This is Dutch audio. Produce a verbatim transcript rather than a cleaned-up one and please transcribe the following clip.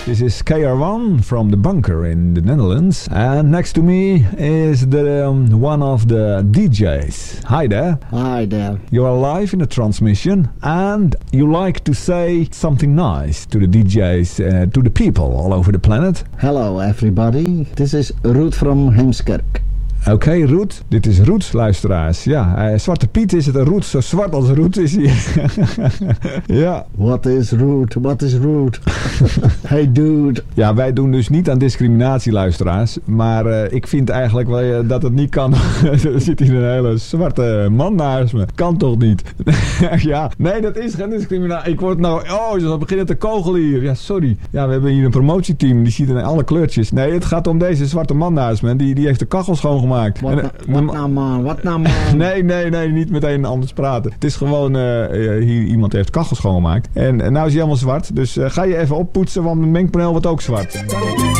This is K R one from the bunker in the Netherlands. And next to me is the um, one of the D Js. Hi there. Hi there. You are live in the transmission and you like to say something nice to the D Js, uh, to the people all over the planet. Hello everybody. This is Ruud from Heemskerk. Oké, okay, Roet. Dit is Roet, luisteraars. Ja, uh, Zwarte Piet is het een Roet. Zo zwart als Roet is hij. Ja. What is Roet? What is Roet? Hey dude. Ja, wij doen dus niet aan discriminatie, luisteraars. Maar uh, ik vind eigenlijk wel uh, dat het niet kan. Er zit hier een hele zwarte man naast me. Kan toch niet? Ja, nee, dat is geen discriminatie. Ik word nou... Oh, ze beginnen te kogelen hier. Ja, sorry. Ja, we hebben hier een promotieteam. Die ziet in alle kleurtjes. Nee, het gaat om deze zwarte man naast me. Die, die heeft de kachel schoongemaakt. Wat, en, na, wat nou man, wat nou man? Nee, nee, nee, niet meteen anders praten. Het is gewoon, uh, hier iemand heeft kachel schoongemaakt. En, en nou is hij helemaal zwart. Dus uh, ga je even oppoetsen, want mijn mengpaneel wordt ook zwart.